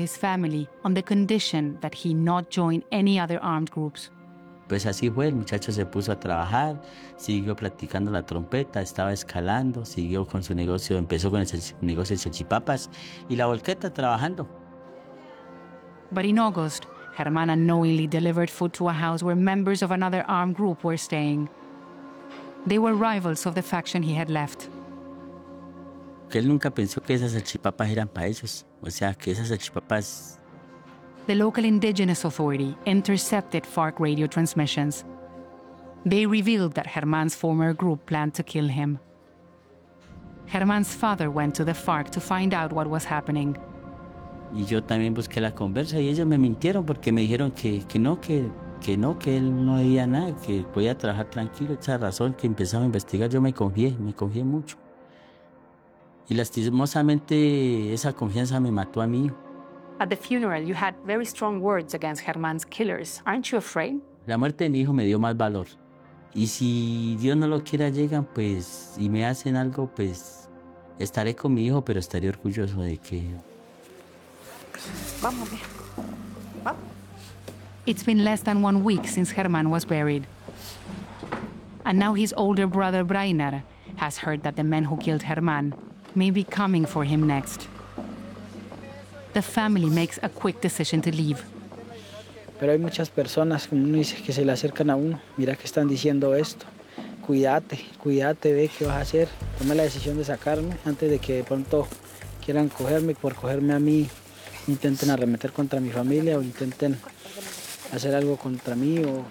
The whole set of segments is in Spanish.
his family on the condition that he not join any other armed groups. Pues así fue, el muchacho se puso a trabajar, siguió practicando la trompeta, estaba escalando, siguió con su negocio, empezó con el negocio de salchipapas y la volqueta trabajando. But in August, Germán unknowingly delivered food to a house where members of another armed group were staying. They were rivals of the faction he had left. Que él nunca pensó que esas salchipapas eran para ellos, o sea, que esas salchipapas... The local indigenous authority intercepted FARC radio transmissions. They revealed that Germán's former group planned to kill him. Germán's father went to the FARC to find out what was happening. Y yo también busqué la conversa y ellos me mintieron porque me dijeron que él no había nada, que podía trabajar tranquilo. Esa razón que empezaba a investigar, yo me confié mucho. Y lastimosamente esa confianza me mató a mí. At the funeral, you had very strong words against Germán's killers. Aren't you afraid? La muerte de mi hijo me dio más valor. Y si Dios no lo quiera llegan, pues, y me hacen algo, pues, estaré con mi hijo, pero estaré orgulloso de que... Vamos, vamos. It's been less than 1 week since Germán was buried. And now his older brother Brainer has heard that the men who killed Germán may be coming for him next. The family makes a quick decision to leave. Pero hay muchas personas, como uno dice, que se le acercan a uno. Mira que están diciendo esto. Cuídate, ve qué vas a hacer. Toma la decisión de sacarme antes de que de pronto quieran cogerme, por cogerme a mí, intenten arremeter contra mi familia o intenten hacer algo contra mí o...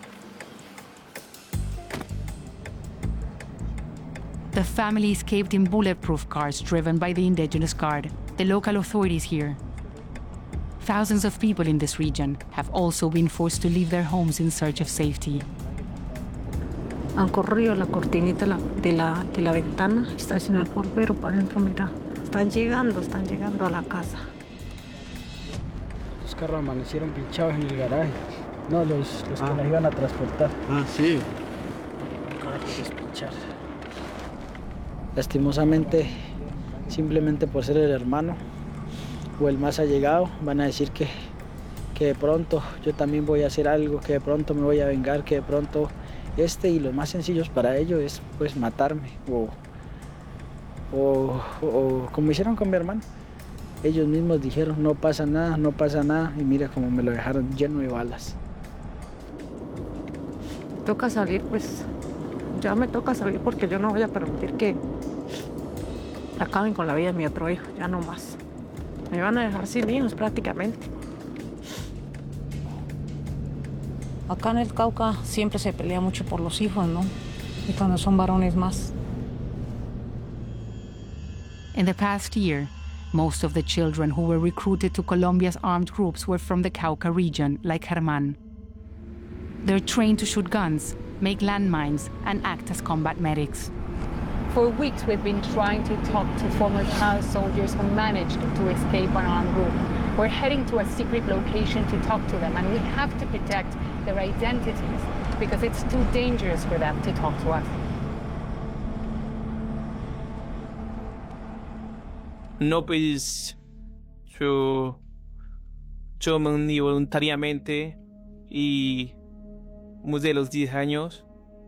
The family escaped in bulletproof cars driven by the Indigenous Guard, the local authorities here. Thousands of people in this region have also been forced to leave their homes in search of safety. Han corrido la cortinita de la ventana, está haciendo el polvero para adentro, mira. Están llegando a la casa. Los carros amanecieron pinchados en el garaje. No, los que las iban a transportar. Ah, sí. Acaban de despinchar. Lastimosamente, simplemente por ser el hermano o el más allegado, van a decir que de pronto yo también voy a hacer algo, que de pronto me voy a vengar, que de pronto y los más sencillos para ellos es pues matarme o como hicieron con mi hermano. Ellos mismos dijeron no pasa nada y mira cómo me lo dejaron lleno de balas. Toca salir, pues ya me toca salir porque yo no voy a permitir que acaben con la vida de mi otro hijo, ya no más. Me van a dejar sin hijos prácticamente. Acá en el Cauca siempre se pelea mucho por los hijos, ¿no? Y cuando son varones más. In the past year, most of the children who were recruited to Colombia's armed groups were from the Cauca region, like Germán. They're trained to shoot guns, make landmines, and act as combat medics. For weeks, we've been trying to talk to former child soldiers who managed to escape an armed group. We're heading to a secret location to talk to them, and we have to protect their identities because it's too dangerous for them to talk to us. No, pues yo me uní voluntariamente y de los 10 años.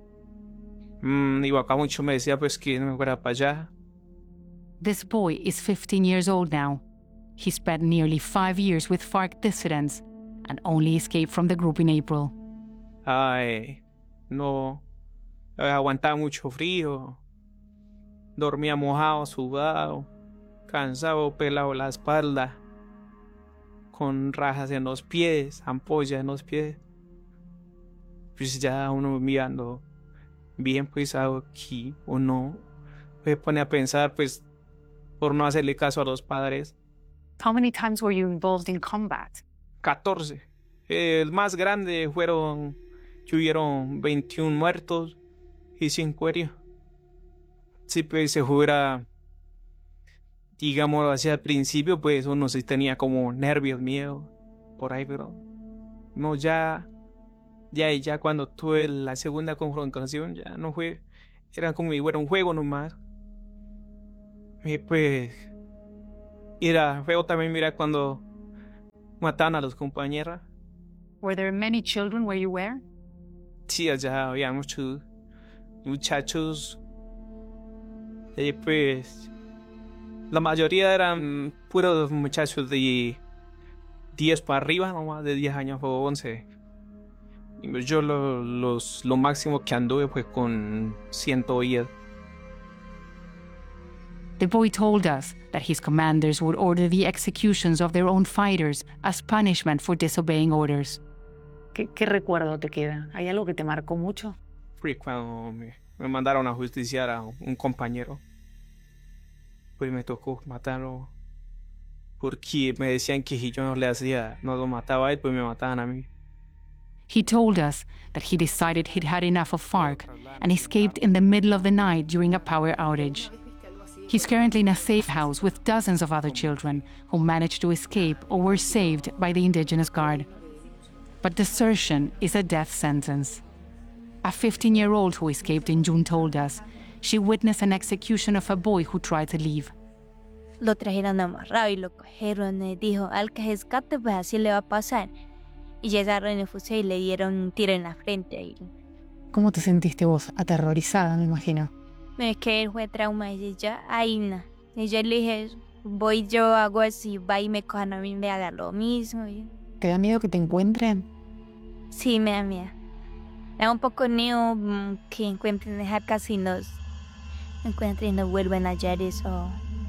Y acá mucho me decía pues que no me fuera para allá. This boy is 15 years old now. He spent nearly 5 years with FARC dissidents and only escaped from the group in April. Ay, no, aguantaba mucho frío, dormía mojado, sudado, cansado, pelado la espalda, con rajas en los pies, ampollas en los pies. Pues ya uno mirando bien, pues aquí uno se pone a pensar, pues, por no hacerle caso a los padres. How many times were you involved in combat? 14. El más grande tuvieron 21 muertos y 5 heridos. Sí, pues se jura, digamos, hacia el principio, pues uno sí tenía como nervios, miedo, por ahí, pero no, ya cuando tuve la segunda confrontación, ya no fue, era como si fuera un juego nomás. Y pues, era feo también, mira, cuando mataban a los compañeros. Were there many children where you were? Sí, allá había muchos muchachos. Pues la mayoría eran puros muchachos de 10 para arriba, nomás de 10 años o 11. Y yo lo máximo que anduve fue con 110. The boy told us that his commanders would order the executions of their own fighters as punishment for disobeying orders. ¿Qué recuerdo te queda? ¿Hay algo que te marcó mucho? Fue cuando me mandaron a justiciar a un compañero. Pues me tocó matarlo. Porque me decían que si yo no lo mataba a él, pues me mataban a mí. He told us that he decided he'd had enough of FARC and escaped in the middle of the night during a power outage. He's currently in a safe house with dozens of other children who managed to escape or were saved by the Indigenous Guard. But desertion is a death sentence. A 15-year-old who escaped in June told us she witnessed an execution of a boy who tried to leave. Lo trajeron amarrado y lo cogieron y dijo, al que rescate pues así le va a pasar. Y llegaron el fusil y le dieron un tiro en la frente. ¿Cómo te sentiste vos? Aterrorizada, me imagino. Es que él fue trauma y ya, ahí no. Y yo le dije, voy yo, hago así, va y me cojan a mí, me haga lo mismo. ¿Te da miedo que te encuentren? Sí, me da miedo. Me da un poco miedo que encuentren esa casa y nos encuentren y nos vuelvan a hallar eso.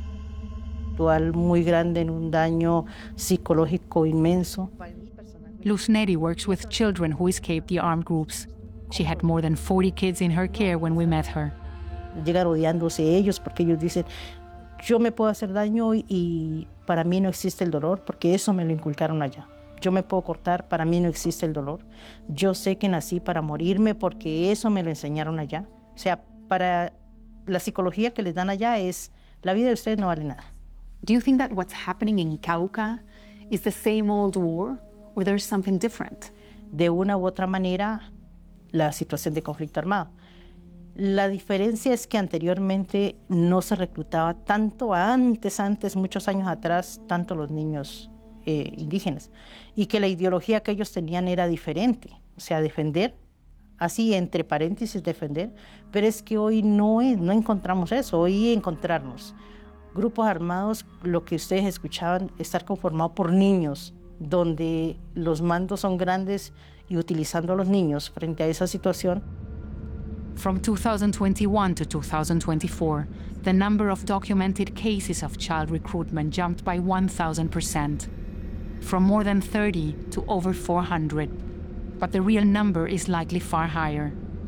Muy grande, en un daño psicológico inmenso. Luz Neri works with children who escaped the armed groups. She had more than 40 kids in her care when we met her. Llegan odiándose ellos porque ellos dicen, yo me puedo hacer daño y para mí no existe el dolor porque eso me lo inculcaron allá. Yo me puedo cortar, para mí no existe el dolor. Yo sé que nací para morirme porque eso me lo enseñaron allá. O sea, para la psicología que les dan allá es, la vida de ustedes no vale nada. Do you think that what's happening in Cauca is the same old war or there's something different? De una u otra manera, la situación de conflicto armado. La diferencia es que anteriormente no se reclutaba tanto, antes, muchos años atrás, tanto los niños indígenas, y que la ideología que ellos tenían era diferente, o sea, defender, así entre paréntesis defender, pero es que hoy no encontramos eso, hoy encontrarnos grupos armados, lo que ustedes escuchaban, estar conformado por niños, donde los mandos son grandes y utilizando a los niños frente a esa situación. From 2021 to 2024, the number of documented cases of child recruitment jumped by 1,000%, from more than 30 to over 400. But the real number is likely far higher.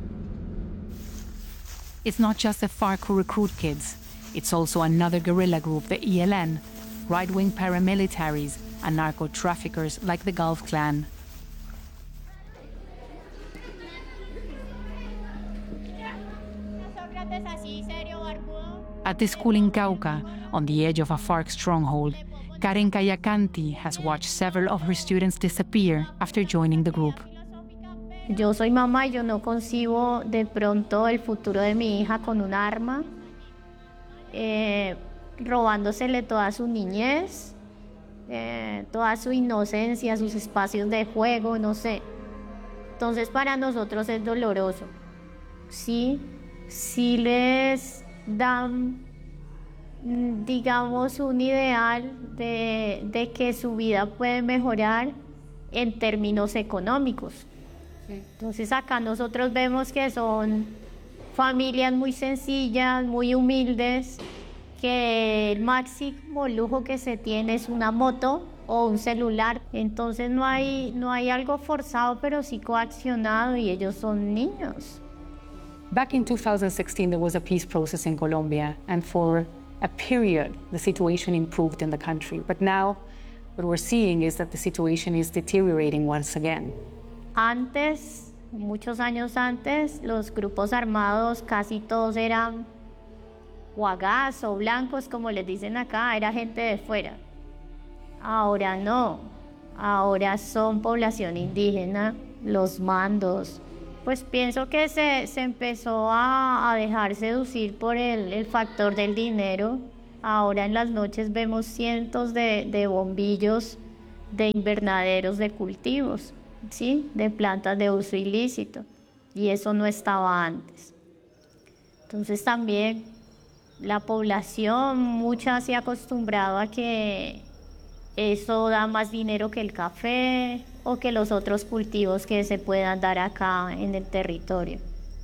It's not just the FARC who recruit kids. It's also another guerrilla group, the ELN, right-wing paramilitaries, and narco-traffickers like the Gulf Clan. At the school in Cauca, on the edge of a FARC stronghold, Karen Cayacanti has watched several of her students disappear after joining the group. Yo soy mamá y yo no concibo de pronto el futuro de mi hija con un arma, robándosele toda su niñez, toda su inocencia, sus espacios de juego, no sé. Entonces para nosotros es doloroso. Sí les dan, digamos, un ideal de que su vida puede mejorar en términos económicos. Entonces acá nosotros vemos que son familias muy sencillas, muy humildes, que el máximo lujo que se tiene es una moto o un celular. Entonces no hay algo forzado, pero sí coaccionado, y ellos son niños. Back in 2016, there was a peace process in Colombia, and for a period, the situation improved in the country. But now, what we're seeing is that the situation is deteriorating once again. Antes, muchos años antes, los grupos armados casi todos eran huagás o blancos, como les dicen acá, era gente de fuera. Ahora no, ahora son población indígena, los mandos. Pues pienso que se empezó a dejar seducir por el factor del dinero. Ahora en las noches vemos cientos de bombillos de invernaderos de cultivos, ¿sí? De plantas de uso ilícito, y eso no estaba antes. Entonces también la población, mucha se ha acostumbrado a que eso da más dinero que el café o que los otros cultivos que se puedan dar acá en el territorio.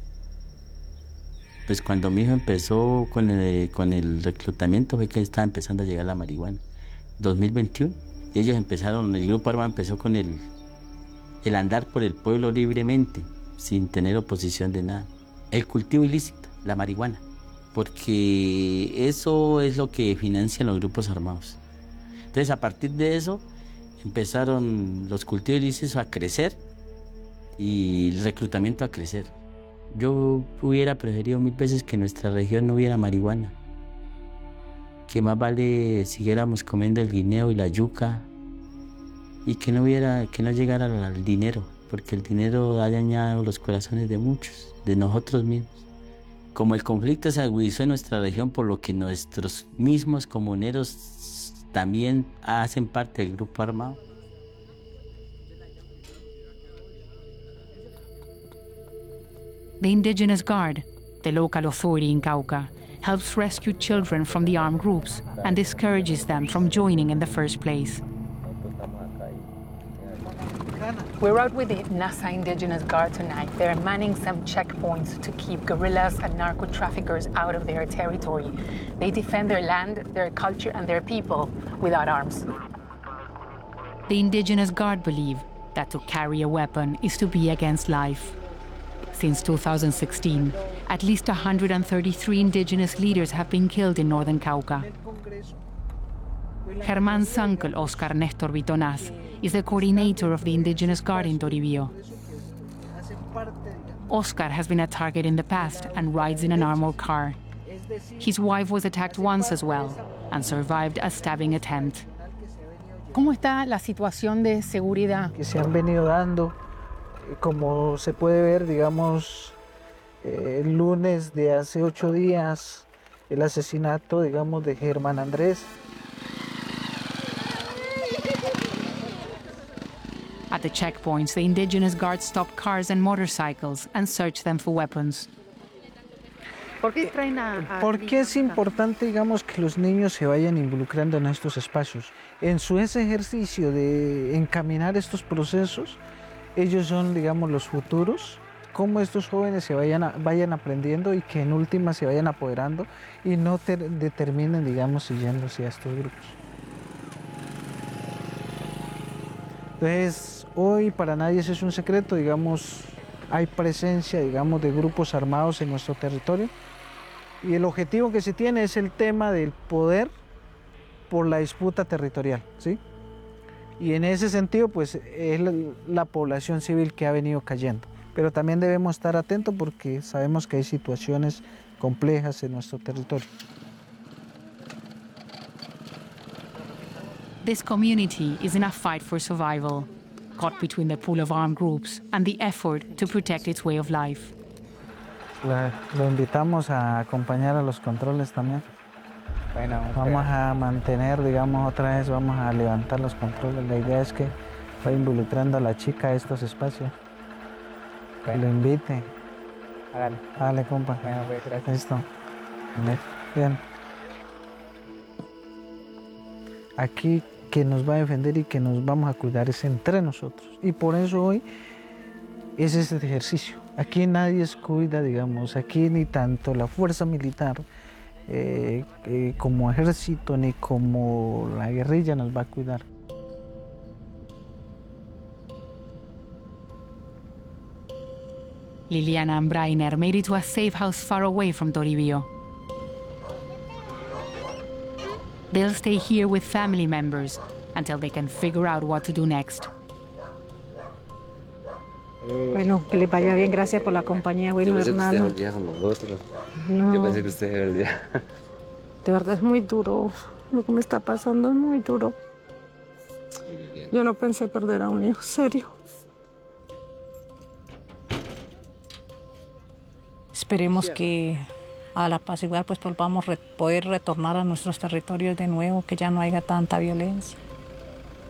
Pues cuando mi hijo empezó con el reclutamiento fue que estaba empezando a llegar la marihuana, 2021. Y ellos empezaron, el grupo armado empezó con el andar por el pueblo libremente, sin tener oposición de nada. El cultivo ilícito, la marihuana, porque eso es lo que financian los grupos armados. Entonces, a partir de eso, empezaron los cultivos ilícitos a crecer y el reclutamiento a crecer. Yo hubiera preferido 1000 veces que en nuestra región no hubiera marihuana, que más vale siguiéramos comiendo el guineo y la yuca y que no llegara al dinero, porque el dinero ha dañado los corazones de muchos, de nosotros mismos. Como el conflicto se agudizó en nuestra región, por lo que nuestros mismos comuneros también hacen parte del grupo armado. The Indigenous Guard, the local authority in Cauca, helps rescue children from the armed groups and discourages them from joining in the first place. We're out with the NASA Indigenous Guard tonight. They're manning some checkpoints to keep guerrillas and narco-traffickers out of their territory. They defend their land, their culture, and their people without arms. The Indigenous Guard believe that to carry a weapon is to be against life. Since 2016, at least 133 indigenous leaders have been killed in northern Cauca. Germán's uncle, Oscar Néstor Vitonaz, is the coordinator of the Indigenous Guard in Toribio. Oscar has been a target in the past and rides in an armored car. His wife was attacked once as well and survived a stabbing attempt. ¿Cómo está la situación de seguridad? Que se han venido dando, como se puede ver, digamos, el lunes de hace 8 días, el asesinato, digamos, de Germán Andrés. At the checkpoints, the Indigenous Guards stop cars and motorcycles and search them for weapons. ¿Por qué traen ¿Por qué es importante, digamos, que los niños se vayan involucrando en estos espacios? En ese ejercicio de encaminar estos procesos, ellos son, digamos, los futuros, cómo estos jóvenes se vayan aprendiendo y que en última se vayan apoderando y no determinen, digamos, yéndose a estos grupos. Entonces, hoy para nadie ese es un secreto, digamos, hay presencia, digamos, de grupos armados en nuestro territorio y el objetivo que se tiene es el tema del poder por la disputa territorial, ¿sí? Y en ese sentido, pues, es la población civil que ha venido cayendo. Pero también debemos estar atentos porque sabemos que hay situaciones complejas en nuestro territorio. This community is in a fight for survival, caught between the pool of armed groups and the effort to protect its way of life. Lo invitamos a acompañar a los controles también. Bueno, vamos a mantener, digamos, otra vez vamos a levantar los controles. La idea es que vaya involucrando a la chica a estos espacios. Que lo invite. Hágale. Hágale, compa. Bueno, pues, gracias. Listo. Bien. Aquí que nos va a defender y que nos vamos a cuidar es entre nosotros. Y por eso hoy es este ejercicio. Aquí nadie se cuida, digamos, aquí ni tanto la fuerza militar como ejército ni como la guerrilla nos va a cuidar. Liliana and Brainer made it to a safe house far away from Toribio. They'll stay here with family members until they can figure out what to do next. Bueno, que les vaya bien, gracias por la compañía, bueno, hermano. Yo pensé que usted con nosotros. No, Yo pensé que usted era el día. de verdad es muy duro, lo que me está pasando es muy duro. Yo no pensé perder a un hijo, serio. Esperemos que a la paz igual pues podamos poder retornar a nuestros territorios de nuevo, que ya no haya tanta violencia.